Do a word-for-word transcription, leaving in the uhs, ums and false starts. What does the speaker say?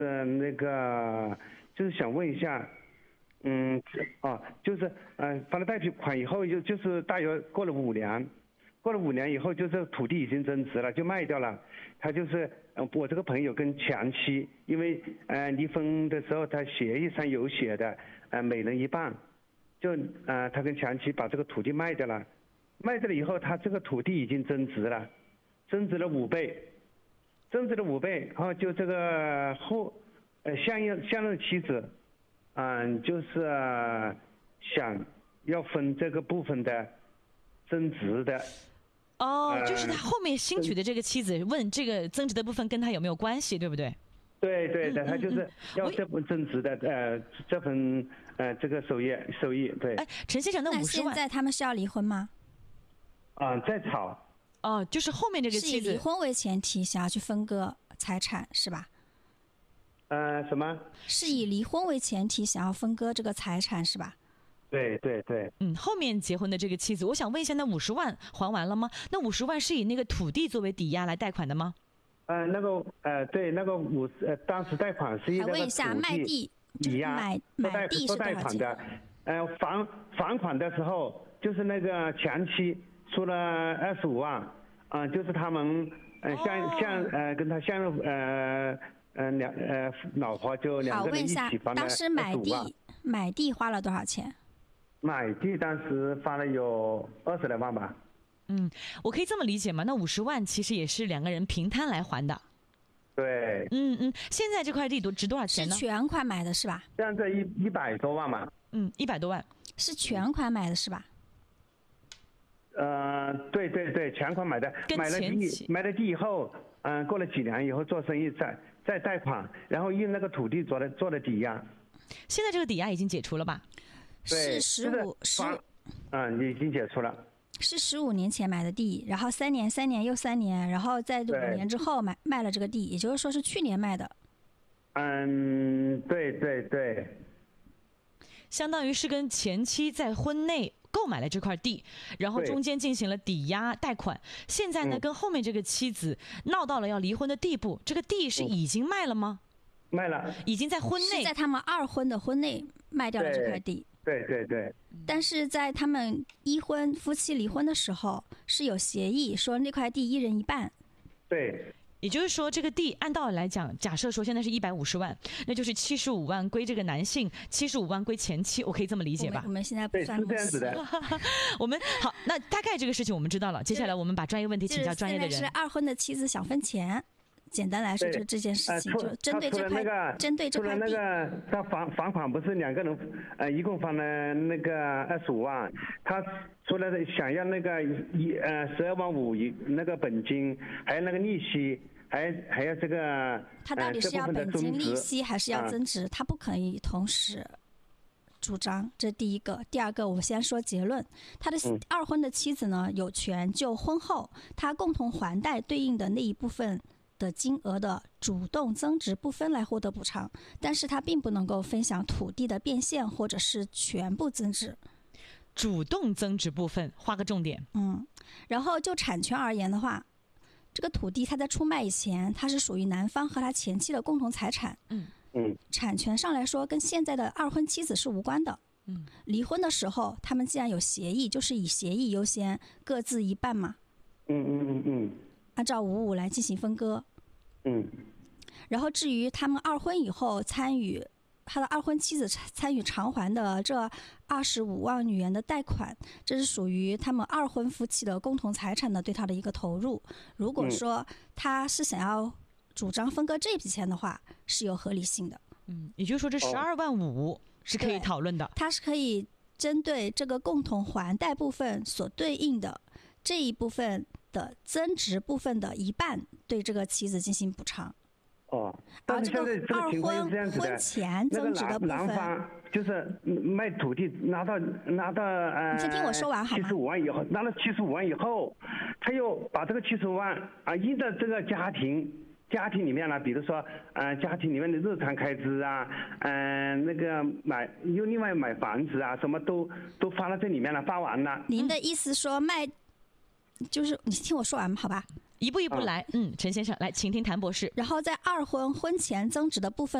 呃，那个就是想问一下，嗯，啊，就是嗯、呃，发了贷款以后，就就是大约过了五年，过了五年以后，就是土地已经增值了，就卖掉了。他就是，呃，我这个朋友跟前妻，因为呃离婚的时候，他协议上有写的，呃，每人一半，就呃他跟前妻把这个土地卖掉了，卖掉了以后，他这个土地已经增值了，增值了五倍。增值了五倍，然后就这个后，呃，现任现任妻子，嗯，就是、呃、想要分这个部分的增值的。 哦，呃、就是他后面新娶的这个妻子问这个增值的部分跟他有没有关系，对不对？ 对对的，他就是要这份增值的，呃，这份呃这个收益收益。对。 哎，陈先生，那五十万， 那现在他们是要离婚吗？ 啊、嗯，在吵。 哦，就是后面这个妻子是以离婚为前提想要去分割财产是吧？ 呃，什么？ 是以离婚为前提想要分割这个财产是吧？ 对对对。 嗯，后面结婚的这个妻子，我想问一下，那五十万还完了吗？那五十万是以那个土地作为抵押来贷款的吗？ 呃，那个呃，对，那个五呃，当时贷款是以那个还问一下卖地抵押买买地是多少钱的？呃，房房款的时候，就是那个前妻出了二十五万，啊、呃，就是他们呃像像呃跟他相认呃呃两呃老婆就两个人一起分了二十五万。 当时买地买地花了多少钱？ 买地当时花了有二十来万吧。 嗯，我可以这么理解吗？那五十万其实也是两个人平摊来还的。 对。 嗯嗯，现在这块地多值多少钱呢？ 是全款买的是吧？ 现在一一百多万嘛。 嗯，一百多万。 是全款买的是吧？ 呃，对对对，全款买的，买了地，买了地以后，嗯、呃，过了几年以后做生意再再贷款，然后用那个土地做的做的抵押。 现在这个抵押已经解除了吧？ 是十五十， 嗯，已经解除了。 是十五年前买的地，然后三年三年又三年，然后在五年之后买卖了这个地，也就是说是去年卖的。 嗯，对对对。 相当于是跟前妻在婚内购买了这块地，然后中间进行了抵押贷款。现在呢，跟后面这个妻子闹到了要离婚的地步。这个地是已经卖了吗？ 卖了， 已经在婚内， 是在他们二婚的婚内卖掉了这块地。 对对对。 但是在他们一婚夫妻离婚的时候是有协议，说那块地一人一半。 对。 也就是说，这个地按道理来讲，假设说现在是一百五十万，那就是七十五万归这个男性，七十五万归前妻，我可以这么理解吧？ 我们, 我们现在不算是这样子的。 我们好，那大概这个事情我们知道了。接下来我们把专业问题请教专业的人。 是二婚的妻子想分钱，简单来说就是这件事情，就针对这块， 那个、 针对这块地。 除了那个，他房房款不是两个人，呃，一共放了那个二十五万，他除了想要那个一呃十二万五一那个本金，还有那个利息。还还要这个， 他到底是要本金利息还是要增值？他不可以同时主张，这是第一个。第二个，我们先说结论。他的二婚的妻子呢，有权就婚后他共同还贷对应的那一部分的金额的主动增值部分来获得补偿，但是他并不能够分享土地的变现或者是全部增值。 主动增值部分，画个重点。 嗯，然后就产权而言的话。这个土地，它在出卖以前，它是属于男方和他前妻的共同财产。 嗯嗯， 产权上来说，跟现在的二婚妻子是无关的。 嗯， 离婚的时候，他们既然有协议，就是以协议优先，各自一半嘛。 嗯嗯嗯嗯。 按照五五来进行分割。 嗯。 然后至于他们二婚以后参与。他的二婚妻子参与偿还的这二十五万女元的贷款，这是属于他们二婚夫妻的共同财产的对他的一个投入。如果说他是想要主张分割这笔钱的话，是有合理性的。 嗯，也就是说这十二万五是可以讨论的。 他是可以针对这个共同还贷部分所对应的这一部分的增值部分的一半，对这个妻子进行补偿。 哦，但是现在这个情况是这样子的， 婚前增值的部分， 那个男方就是卖土地拿到拿到呃， 你先听我说完好吗？ 七十五万以后，拿了七十五万以后，他又把这个七十五万啊，依照这个家庭家庭里面呢，比如说呃家庭里面的日常开支啊，嗯、呃、那个买又另外买房子啊，什么都都发到这里面了，发完了。 您的意思说卖？ 就是你听我说完好吧？ 一步一步来，嗯，陈先生来，请听谭博士。 然后在二婚婚前增值的部分